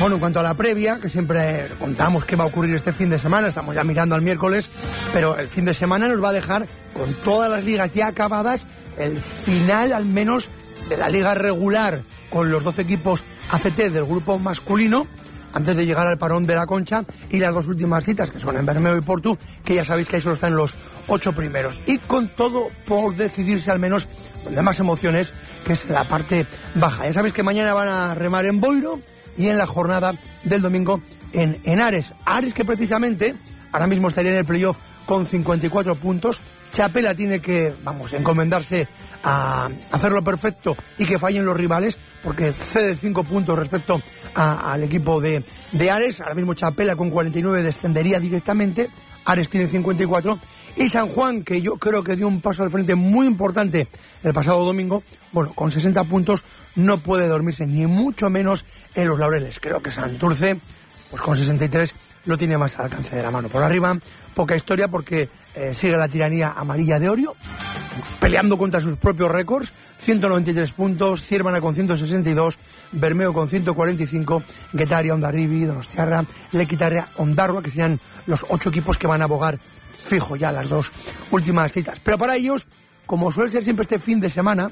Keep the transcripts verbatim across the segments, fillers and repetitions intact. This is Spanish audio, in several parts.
Bueno, en cuanto a la previa, que siempre contamos qué va a ocurrir este fin de semana, estamos ya mirando al miércoles, pero el fin de semana nos va a dejar con todas las ligas ya acabadas, el final al menos de la liga regular con los doce equipos A C T del grupo masculino, antes de llegar al parón de la Concha, y las dos últimas citas, que son en Bermeo y Portu, que ya sabéis que ahí solo están los ocho primeros. Y con todo por decidirse al menos donde más emociones, que es la parte baja. Ya sabéis que mañana van a remar en Boiro y en la jornada del domingo en, en Ares. Ares que precisamente ahora mismo estaría en el playoff con cincuenta y cuatro puntos. Chapela tiene que, vamos, encomendarse a hacerlo perfecto y que fallen los rivales, porque cede cinco puntos respecto a, al equipo de, de Ares. Ahora mismo Chapela con cuarenta y nueve descendería directamente, Ares tiene cincuenta y cuatro, y San Juan, que yo creo que dio un paso al frente muy importante el pasado domingo, bueno, con sesenta puntos no puede dormirse ni mucho menos en los laureles. Creo que Santurce, pues con sesenta y tres lo tiene más al alcance de la mano. Por arriba, poca historia, porque eh, sigue la tiranía amarilla de Orio, peleando contra sus propios récords, ciento noventa y tres puntos, Ciervana con ciento sesenta y dos, Bermeo con ciento cuarenta y cinco, Guetaria, Hondarribi, Donostiarra, Lequitaria, Ondarroa, que serían los ocho equipos que van a abogar fijo ya las dos últimas citas. Pero para ellos, como suele ser siempre este fin de semana,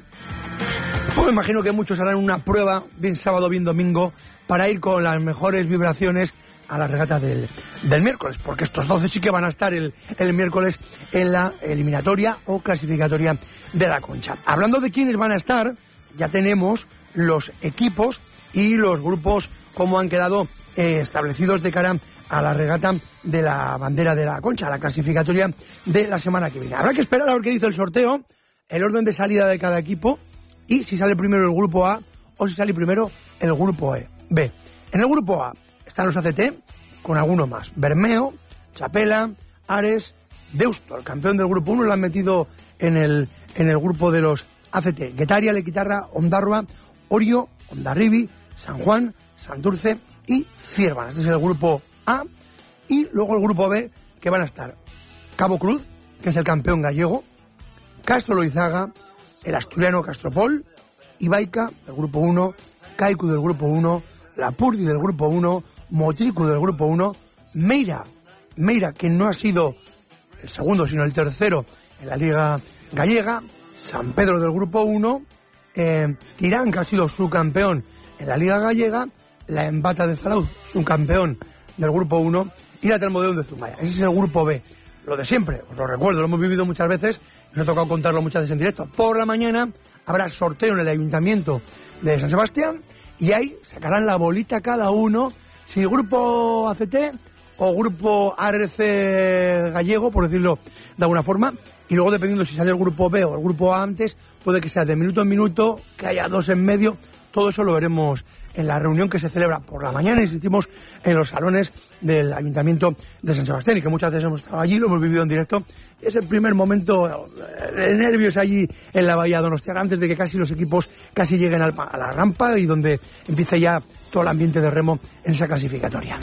pues me imagino que muchos harán una prueba, bien sábado, bien domingo, para ir con las mejores vibraciones a la regata del, del miércoles, porque estos doce sí que van a estar el, el miércoles en la eliminatoria o clasificatoria de la Concha. Hablando de quiénes van a estar, ya tenemos los equipos y los grupos como han quedado eh, establecidos de cara a la regata de la bandera de la Concha, a la clasificatoria de la semana que viene. Habrá que esperar a ver qué dice el sorteo, el orden de salida de cada equipo y si sale primero el grupo A o si sale primero el grupo E. B. En el grupo A están los A C T, con alguno más. Bermeo, Chapela, Ares, Deusto, el campeón del grupo uno, lo han metido en el, en el grupo de los A C T. Guetaria, Lequitarra, Ondarroa, Orio, Hondarribi, San Juan, Santurce y Ciervana. Este es el grupo A. Y luego el grupo B, que van a estar Cabo Cruz, que es el campeón gallego, Castro Loizaga, el asturiano Castropol, Ibaica, del grupo uno, Kaiku del grupo uno, Lapurdi del grupo uno, Motricu del grupo uno, Meira, Meira que no ha sido el segundo sino el tercero en la liga gallega, San Pedro del grupo uno, eh, Tirán, que ha sido subcampeón en la liga gallega, la Embata de Zarauz, subcampeón del grupo uno, y la Telmodeón de Zumaya. Ese es el grupo B. Lo de siempre, os lo recuerdo, lo hemos vivido muchas veces, nos ha tocado contarlo muchas veces en directo. Por la mañana habrá sorteo en el Ayuntamiento de San Sebastián y ahí sacarán la bolita cada uno, si grupo A C T o grupo A R C gallego, por decirlo de alguna forma, y luego dependiendo si sale el grupo B o el grupo A antes, puede que sea de minuto en minuto, que haya dos en medio. Todo eso lo veremos en la reunión que se celebra por la mañana, insistimos, en los salones del Ayuntamiento de San Sebastián, y que muchas veces hemos estado allí, lo hemos vivido en directo. Es el primer momento de nervios allí en la Bahía Donostiarra, antes de que casi los equipos casi lleguen al, a la rampa y donde empiece ya todo el ambiente de remo en esa clasificatoria.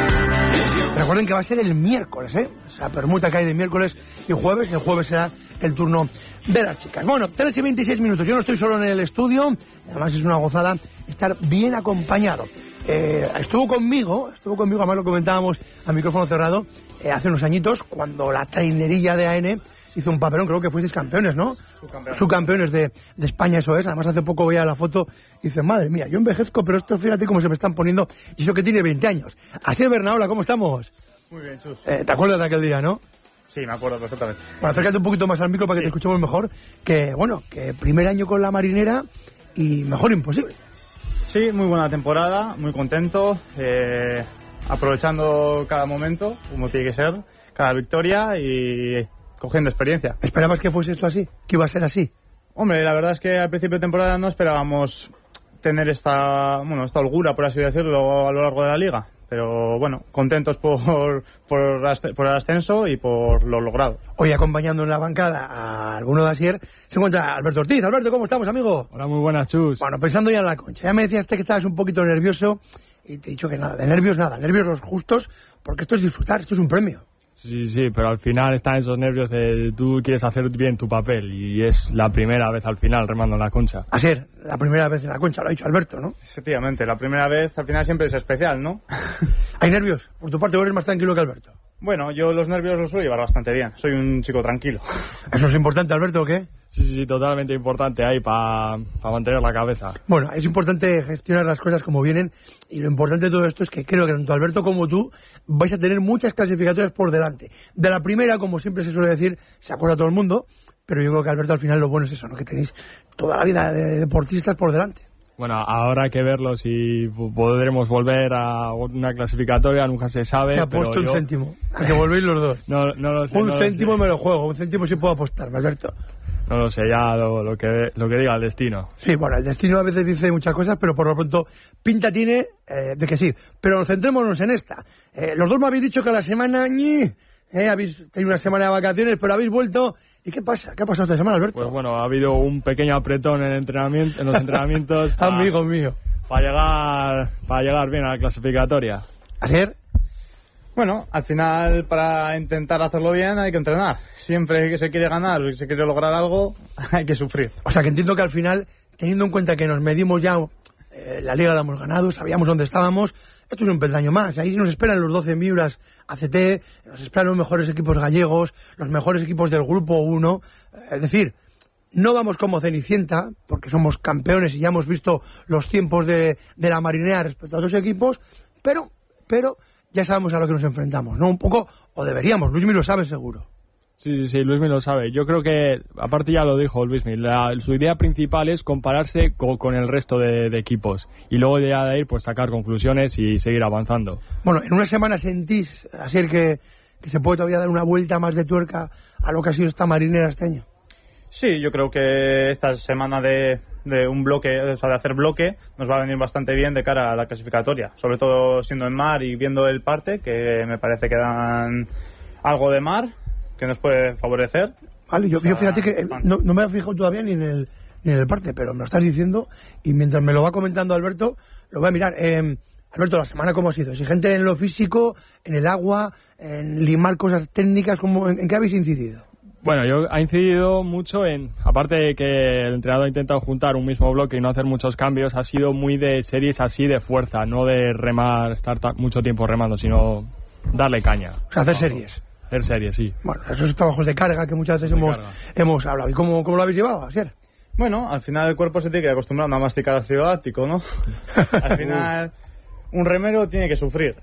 Recuerden que va a ser el miércoles, ¿eh? O sea, permuta que hay de miércoles y jueves. El jueves será el turno de las chicas. Bueno, tres y veintiséis minutos. Yo no estoy solo en el estudio. Además es una gozada estar bien acompañado. Eh, estuvo conmigo, estuvo conmigo, además lo comentábamos a micrófono cerrado, eh, hace unos añitos, cuando la trainerilla de A N hizo un papelón. Creo que fuisteis campeones, ¿no? Subcampeones. Subcampeones de, de España, eso es. Además hace poco veía la foto y dice, madre mía, yo envejezco, pero esto fíjate cómo se me están poniendo, y eso que tiene veinte años. Asier Bernaola, ¿cómo estamos? Muy bien, Chus. Eh, ¿Te acuerdas de aquel día, no? Sí, me acuerdo perfectamente. Bueno, acércate un poquito más al micro para que sí. te escuchemos mejor. Que, bueno, que primer año con la Marinera y mejor imposible. Sí, muy buena temporada, muy contento, eh, aprovechando cada momento, como tiene que ser, cada victoria y cogiendo experiencia. ¿Esperabas que fuese esto así? ¿Que iba a ser así? Hombre, la verdad es que al principio de temporada no esperábamos tener esta, bueno, esta holgura, por así decirlo, a lo largo de la liga. Pero bueno, contentos por, por, por el ascenso y por lo logrado. Hoy acompañando en la bancada a alguno de Asier se encuentra Alberto Ortiz. Alberto, ¿cómo estamos, amigo? Hola, muy buenas, Chus. Bueno, pensando ya en la Concha. Ya me decías que estabas un poquito nervioso y te he dicho que nada, de nervios nada, nervios los justos, porque esto es disfrutar, esto es un premio. Sí, sí, pero al final están esos nervios de tú quieres hacer bien tu papel y es la primera vez al final remando en la concha. Así es, la primera vez en la concha, lo ha dicho Alberto, ¿no? Efectivamente, la primera vez al final siempre es especial, ¿no? ¿Hay nervios? Por tu parte, ¿o eres más tranquilo que Alberto? Bueno, yo los nervios los suelo llevar bastante bien, soy un chico tranquilo. ¿Eso es importante, Alberto, o qué? Sí, sí, sí, totalmente importante ahí para pa mantener la cabeza. Bueno, es importante gestionar las cosas como vienen y lo importante de todo esto es que creo que tanto Alberto como tú vais a tener muchas clasificatorias por delante. De la primera, como siempre se suele decir, se acuerda todo el mundo, pero yo creo que Alberto al final lo bueno es eso, ¿no? Que tenéis toda la vida de deportistas por delante. Bueno, ahora hay que verlo si podremos volver a una clasificatoria, nunca se sabe. Te apuesto un yo... céntimo, a que volvéis los dos. No, no lo sé. Un no céntimo lo sé. me lo juego, un céntimo sí puedo apostarme, Alberto. No lo sé, ya lo, lo, que, lo que diga el destino. Sí, bueno, el destino a veces dice muchas cosas, pero por lo pronto pinta tiene eh, de que sí. Pero centrémonos en esta. Eh, los dos me habéis dicho que a la semana... ñi, eh, habéis tenido una semana de vacaciones, pero habéis vuelto... ¿Y qué pasa? ¿Qué ha pasado esta semana, Alberto? Pues bueno, ha habido un pequeño apretón en, entrenamiento, en los entrenamientos. pa, Amigo mío. Para llegar, para llegar bien a la clasificatoria. ¿Así es? Bueno, al final para intentar hacerlo bien hay que entrenar. Siempre que se quiere ganar o se quiere lograr algo, hay que sufrir. O sea, que entiendo que al final, teniendo en cuenta que nos medimos ya, eh, la liga la hemos ganado, sabíamos dónde estábamos, esto es un peldaño más. Ahí nos esperan los doce Miuras A C T, nos esperan los mejores equipos gallegos, los mejores equipos del grupo uno. Es decir, no vamos como Cenicienta, porque somos campeones y ya hemos visto los tiempos de, de la Marinera respecto a otros equipos, pero, pero ya sabemos a lo que nos enfrentamos, ¿no? Un poco, o deberíamos, Luismi lo sabe seguro. Sí, sí, sí, Luismi lo sabe. Yo creo que, aparte ya lo dijo Luismi, la, su idea principal es compararse con, con el resto de, de equipos y luego ya de ahí pues sacar conclusiones y seguir avanzando. Bueno, en una semana sentís, así que, que se puede todavía dar una vuelta más de tuerca a lo que ha sido esta Marinera este año. Sí, yo creo que esta semana de, de un bloque, o sea, de hacer bloque, nos va a venir bastante bien de cara a la clasificatoria. Sobre todo siendo en mar y viendo el parte, que me parece que dan algo de mar, que nos puede favorecer. Vale, yo, yo fíjate que eh, no, no me he fijado todavía ni en el ni en el parte, pero me lo estás diciendo y mientras me lo va comentando Alberto, lo voy a mirar. Eh, Alberto, ¿la semana cómo ha sido? ¿Exigente en lo físico, en el agua, en limar cosas técnicas? ¿Cómo, en, ¿En qué habéis incidido? Bueno, yo ha incidido mucho en, aparte de que el entrenador ha intentado juntar un mismo bloque y no hacer muchos cambios, ha sido muy de series así de fuerza, no de remar, estar mucho tiempo remando, sino darle caña. O sea, hacer series. Hacer series, sí. Bueno, esos trabajos de carga que muchas veces hemos, hemos hablado. ¿Y cómo, cómo lo habéis llevado, Asier? Bueno, al final el cuerpo se tiene que ir acostumbrando a masticar ácido láctico, ¿no? Al final un remero tiene que sufrir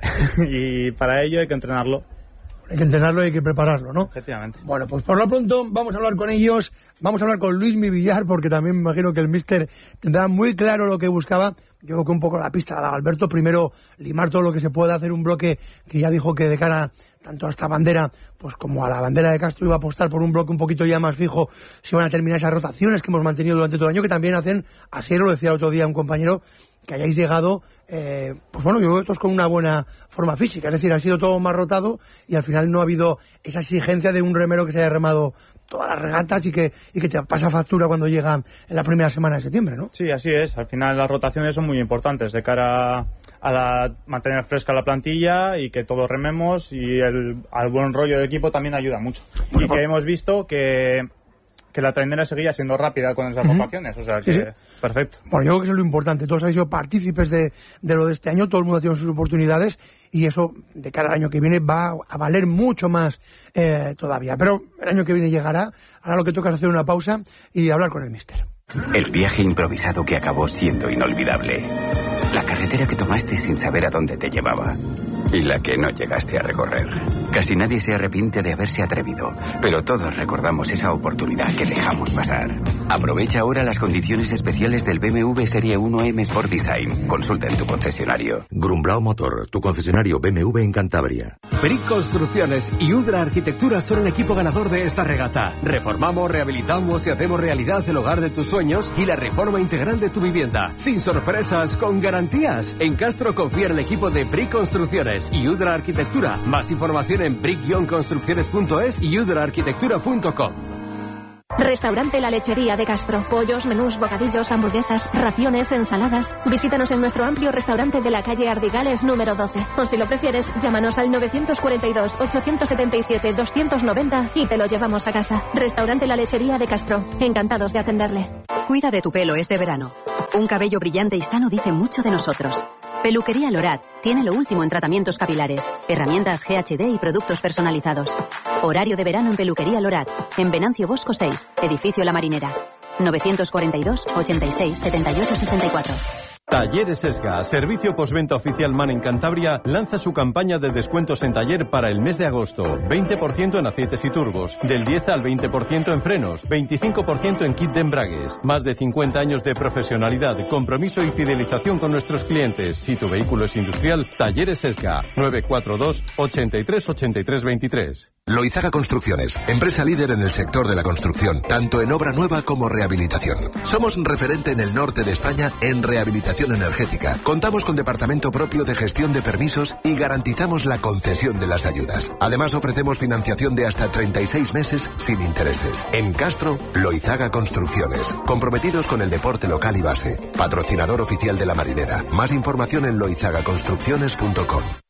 y para ello hay que entrenarlo. Hay que entrenarlo y hay que prepararlo, ¿no? Efectivamente. Bueno, pues por lo pronto vamos a hablar con ellos, vamos a hablar con Luismi Villar, porque también me imagino que el míster tendrá muy claro lo que buscaba. Yo creo que un poco la pista la da Alberto. Primero, limar todo lo que se pueda, hacer un bloque que ya dijo que de cara tanto a esta bandera, pues como a la bandera de Castro iba a apostar por un bloque un poquito ya más fijo, si van a terminar esas rotaciones que hemos mantenido durante todo el año, que también hacen, así lo decía el otro día un compañero, que hayáis llegado, eh, pues bueno, yo creo que todos con una buena forma física, es decir, ha sido todo más rotado y al final no ha habido esa exigencia de un remero que se haya remado todas las regatas y que, y que te pasa factura cuando llega en la primera semana de septiembre, ¿no? Sí, así es. Al final las rotaciones son muy importantes de cara a la, mantener fresca la plantilla y que todos rememos, y el, al buen rollo del equipo también ayuda mucho. Bueno, y que hemos visto que... que la trainera seguía siendo rápida con esas rotaciones, uh-huh. O sea que sí, sí. Perfecto. Bueno, yo creo que eso es lo importante, todos habéis sido partícipes de, de lo de este año, todo el mundo ha tenido sus oportunidades y eso de cara al año que viene va a valer mucho más eh, todavía, pero el año que viene llegará. Ahora lo que toca es hacer una pausa y hablar con el míster. El viaje improvisado que acabó siendo inolvidable, la carretera que tomaste sin saber a dónde te llevaba y la que no llegaste a recorrer. Casi nadie se arrepiente de haberse atrevido, pero todos recordamos esa oportunidad que dejamos pasar. Aprovecha ahora las condiciones especiales del B M W Serie uno M Sport Design. Consulta en tu concesionario. Grumbrau Motor, tu concesionario B M W en Cantabria. Brick Construcciones y Udra Arquitectura son el equipo ganador de esta regata. Reformamos, rehabilitamos y hacemos realidad el hogar de tus sueños y la reforma integral de tu vivienda. Sin sorpresas, con garantías. En Castro confía en el equipo de Brick Construcciones y Udra Arquitectura. Más información en brick construcciones punto es y udra arquitectura punto com. Restaurante La Lechería de Castro. Pollos, menús, bocadillos, hamburguesas, raciones, ensaladas. Visítanos en nuestro amplio restaurante de la calle Ardigales número doce. O si lo prefieres, llámanos al nueve cuatro dos, ocho siete siete, dos nueve cero y te lo llevamos a casa. Restaurante La Lechería de Castro. Encantados de atenderle. Cuida de tu pelo este verano. Un cabello brillante y sano dice mucho de nosotros. Peluquería Lorat tiene lo último en tratamientos capilares, herramientas G H D y productos personalizados. Horario de verano en Peluquería Lorat, en Venancio Bosco seis, Edificio La Marinera. nueve cuatro dos, ochenta y seis, setenta y ocho, sesenta y cuatro. Talleres Esga, servicio postventa oficial MAN en Cantabria, lanza su campaña de descuentos en taller para el mes de agosto. veinte por ciento en aceites y turbos, del diez al veinte por ciento en frenos, veinticinco por ciento en kit de embragues. Más de cincuenta años de profesionalidad, compromiso y fidelización con nuestros clientes. Si tu vehículo es industrial, Talleres Esga, nueve cuatro dos, ochenta y tres, ochenta y tres, veintitrés. Loizaga Construcciones, empresa líder en el sector de la construcción, tanto en obra nueva como rehabilitación. Somos referente en el norte de España en rehabilitación energética. Contamos con departamento propio de gestión de permisos y garantizamos la concesión de las ayudas. Además, ofrecemos financiación de hasta treinta y seis meses sin intereses. En Castro, Loizaga Construcciones, comprometidos con el deporte local y base. Patrocinador oficial de La Marinera. Más información en loizaga construcciones punto com.